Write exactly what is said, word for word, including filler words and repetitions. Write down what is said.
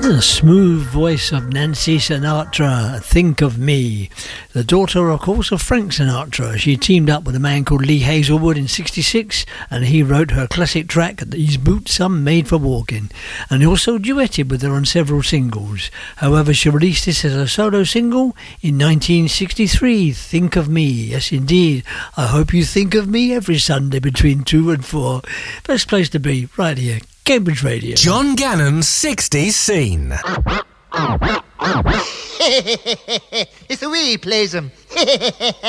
The smooth voice of Nancy Sinatra, Think of Me. The daughter, of course, of Frank Sinatra. She teamed up with a man called Lee Hazelwood in sixty-six, and he wrote her classic track, These Boots Are Made for Walking. And he also duetted with her on several singles. However, she released this as a solo single in nineteen sixty-three, Think of Me. Yes, indeed. I hope you think of me every Sunday between two and four. Best place to be, right here. Cambridge Radio. John Gannon's sixties scene. It's the way he plays them.